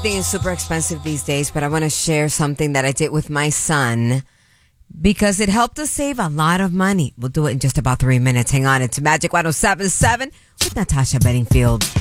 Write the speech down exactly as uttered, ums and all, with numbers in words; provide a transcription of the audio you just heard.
Everything is super expensive these days, but I want to share something that I did with my son because it helped us save a lot of money. We'll do it in just about three minutes. Hang on. It's Magic one oh seven point seven with Natasha Bedingfield.